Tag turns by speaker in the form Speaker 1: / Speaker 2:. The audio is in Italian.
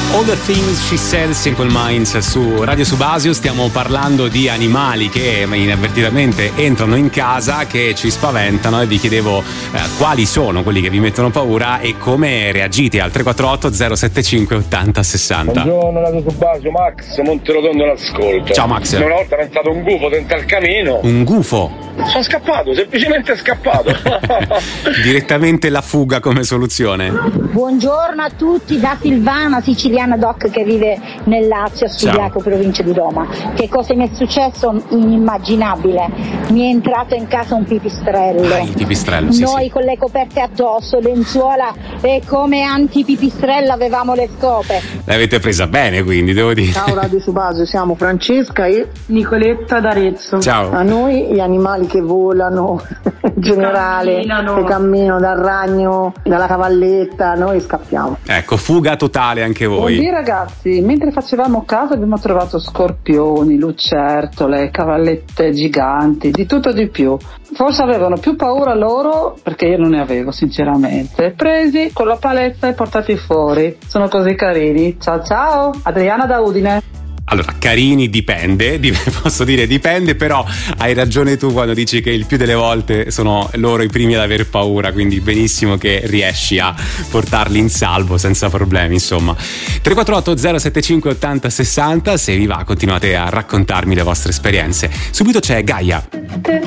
Speaker 1: All the Things She Said, Simple Minds su Radio Subasio. Stiamo parlando di animali che inavvertitamente entrano in casa, che ci spaventano, e vi chiedevo quali sono quelli che vi mettono paura e come reagite al 348 075 80 60.
Speaker 2: Buongiorno Radio Subasio, Max Monterotondo l'ascolto.
Speaker 1: Ciao Max.
Speaker 2: Una volta è entrato un gufo dentro al camino.
Speaker 1: Un gufo?
Speaker 2: Sono scappato, semplicemente scappato.
Speaker 1: Direttamente la fuga come soluzione.
Speaker 3: Buongiorno a tutti da Silvana, siciliana doc che vive nel Lazio, a Subiaco, provincia di Roma. Che cosa mi è successo? Inimmaginabile. Mi è entrato in casa un pipistrello.
Speaker 1: Il pipistrello, sì.
Speaker 3: Noi con le coperte addosso, lenzuola, e come antipipistrello avevamo le scope.
Speaker 1: L'avete presa bene, quindi, devo dire.
Speaker 4: Ciao Radio Subasio, siamo Francesca e Nicoletta d'Arezzo.
Speaker 1: Ciao.
Speaker 4: A noi gli animali che volano in generale, che camminano, dal ragno, dalla cavalletta, noi scappiamo.
Speaker 1: Ecco, fuga totale anche voi.
Speaker 5: Buondì ragazzi, mentre facevamo casa abbiamo trovato scorpioni, lucertole, cavallette giganti, di tutto di più. Forse avevano più paura loro, perché io non ne avevo sinceramente. Presi con la paletta e portati fuori. Sono così carini. Ciao ciao, Adriana da Udine.
Speaker 1: Allora, carini dipende, posso dire dipende, però hai ragione tu quando dici che il più delle volte sono loro i primi ad aver paura, quindi benissimo che riesci a portarli in salvo senza problemi, insomma. 348 075 80 60, se vi va continuate a raccontarmi le vostre esperienze. Subito c'è Gaia.